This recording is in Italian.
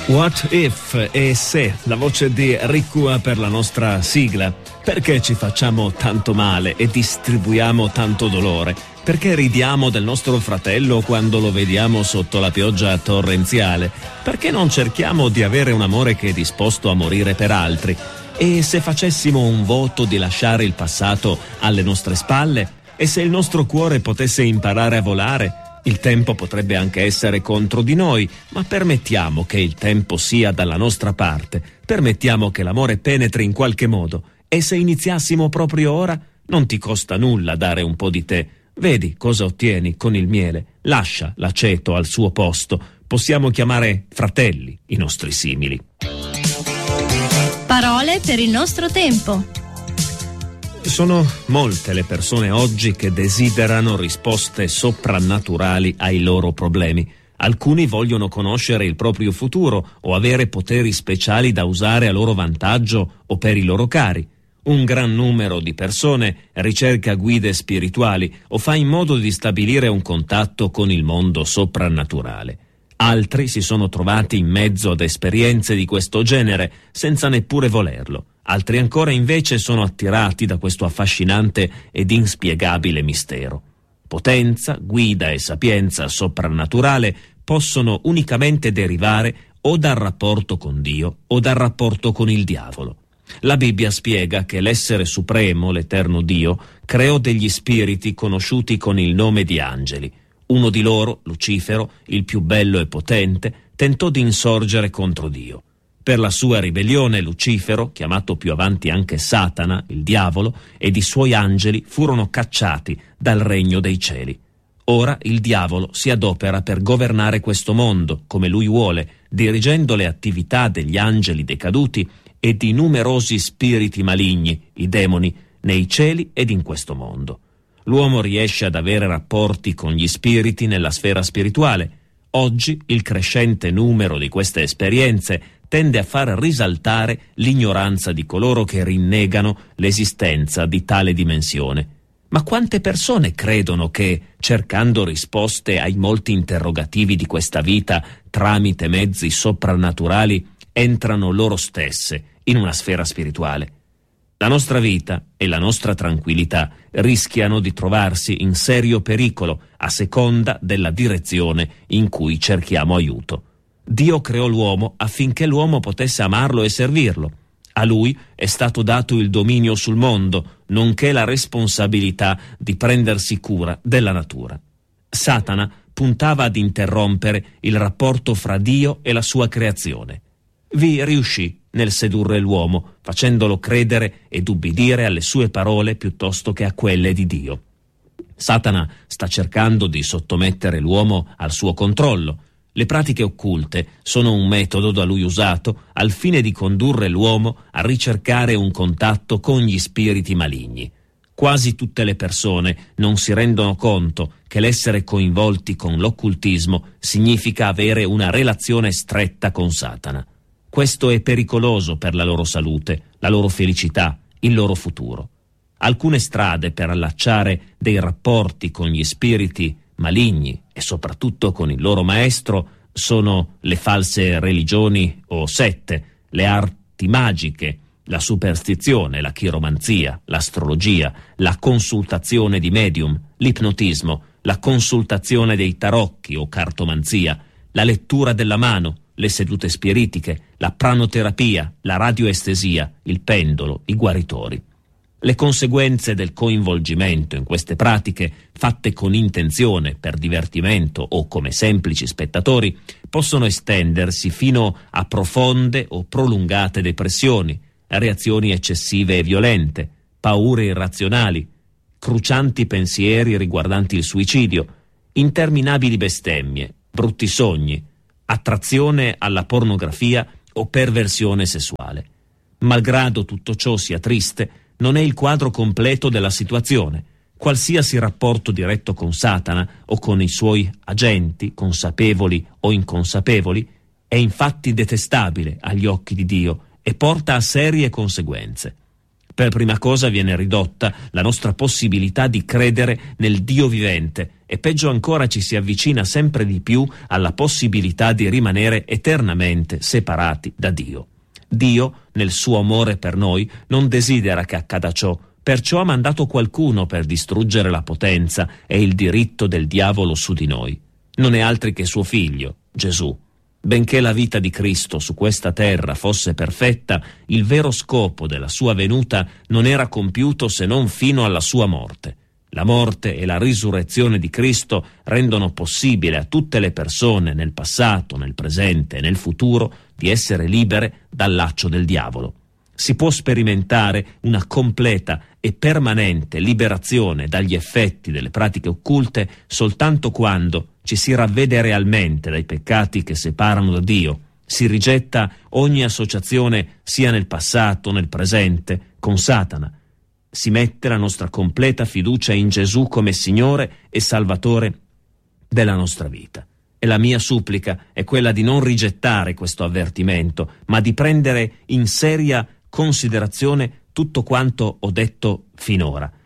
What If e Se, la voce di Ricua per la nostra sigla. Perché ci facciamo tanto male e distribuiamo tanto dolore? Perché ridiamo del nostro fratello quando lo vediamo sotto la pioggia torrenziale? Perché non cerchiamo di avere un amore che è disposto a morire per altri? E se facessimo un voto di lasciare il passato alle nostre spalle? E se il nostro cuore potesse imparare a volare? Il tempo potrebbe anche essere contro di noi, ma permettiamo che il tempo sia dalla nostra parte, permettiamo che l'amore penetri in qualche modo. E se iniziassimo proprio ora, non ti costa nulla dare un po' di te. Vedi cosa ottieni con il miele, lascia l'aceto al suo posto. Possiamo chiamare fratelli i nostri simili. Parole per il nostro tempo. Sono molte le persone oggi che desiderano risposte soprannaturali ai loro problemi. Alcuni vogliono conoscere il proprio futuro o avere poteri speciali da usare a loro vantaggio o per i loro cari. Un gran numero di persone ricerca guide spirituali o fa in modo di stabilire un contatto con il mondo soprannaturale. Altri si sono trovati in mezzo ad esperienze di questo genere senza neppure volerlo. Altri ancora invece sono attirati da questo affascinante ed inspiegabile mistero. Potenza, guida e sapienza soprannaturale possono unicamente derivare o dal rapporto con Dio o dal rapporto con il diavolo. La Bibbia spiega che l'essere supremo, l'eterno Dio, creò degli spiriti conosciuti con il nome di angeli. Uno di loro, Lucifero, il più bello e potente, tentò di insorgere contro Dio. Per la sua ribellione Lucifero, chiamato più avanti anche Satana, il diavolo, ed i suoi angeli furono cacciati dal regno dei cieli. Ora il diavolo si adopera per governare questo mondo come lui vuole, dirigendo le attività degli angeli decaduti e di numerosi spiriti maligni, i demoni, nei cieli ed in questo mondo. L'uomo riesce ad avere rapporti con gli spiriti nella sfera spirituale. Oggi il crescente numero di queste esperienze tende a far risaltare l'ignoranza di coloro che rinnegano l'esistenza di tale dimensione. Ma quante persone credono che, cercando risposte ai molti interrogativi di questa vita tramite mezzi soprannaturali, entrano loro stesse in una sfera spirituale? La nostra vita e la nostra tranquillità rischiano di trovarsi in serio pericolo a seconda della direzione in cui cerchiamo aiuto. Dio creò l'uomo affinché l'uomo potesse amarlo e servirlo. A lui è stato dato il dominio sul mondo, nonché la responsabilità di prendersi cura della natura. Satana puntava ad interrompere il rapporto fra Dio e la sua creazione. Vi riuscì nel sedurre l'uomo, facendolo credere ed ubbidire alle sue parole piuttosto che a quelle di Dio. Satana sta cercando di sottomettere l'uomo al suo controllo. Le pratiche occulte sono un metodo da lui usato al fine di condurre l'uomo a ricercare un contatto con gli spiriti maligni. Quasi tutte le persone non si rendono conto che l'essere coinvolti con l'occultismo significa avere una relazione stretta con Satana. Questo è pericoloso per la loro salute, la loro felicità, il loro futuro. Alcune strade per allacciare dei rapporti con gli spiriti maligni e soprattutto con il loro maestro sono le false religioni o sette, le arti magiche, la superstizione, la chiromanzia, l'astrologia, la consultazione di medium, l'ipnotismo, la consultazione dei tarocchi o cartomanzia, la lettura della mano, le sedute spiritiche, la pranoterapia, la radioestesia, il pendolo, i guaritori. Le conseguenze del coinvolgimento in queste pratiche, fatte con intenzione, per divertimento o come semplici spettatori, possono estendersi fino a profonde o prolungate depressioni, reazioni eccessive e violente, paure irrazionali, crucianti pensieri riguardanti il suicidio, interminabili bestemmie, brutti sogni, attrazione alla pornografia o perversione sessuale. Malgrado tutto ciò sia triste, non è il quadro completo della situazione. Qualsiasi rapporto diretto con Satana o con i suoi agenti, consapevoli o inconsapevoli, è infatti detestabile agli occhi di Dio e porta a serie conseguenze. Per prima cosa viene ridotta la nostra possibilità di credere nel Dio vivente e peggio ancora ci si avvicina sempre di più alla possibilità di rimanere eternamente separati da Dio. Dio, nel suo amore per noi, non desidera che accada ciò, perciò ha mandato qualcuno per distruggere la potenza e il diritto del diavolo su di noi. Non è altri che suo figlio, Gesù. Benché la vita di Cristo su questa terra fosse perfetta, il vero scopo della sua venuta non era compiuto se non fino alla sua morte. La morte e la risurrezione di Cristo rendono possibile a tutte le persone nel passato, nel presente e nel futuro di essere libere dal laccio del diavolo. Si può sperimentare una completa e permanente liberazione dagli effetti delle pratiche occulte soltanto quando ci si ravvede realmente dai peccati che separano da Dio, si rigetta ogni associazione sia nel passato, nel presente, con Satana. Si mette la nostra completa fiducia in Gesù come Signore e Salvatore della nostra vita. E la mia supplica è quella di non rigettare questo avvertimento, ma di prendere in seria considerazione tutto quanto ho detto finora.